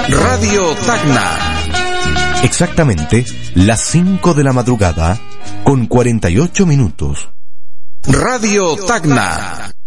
Radio Tacna. Exactamente las 5 de la madrugada con 48 minutos. Radio Tacna.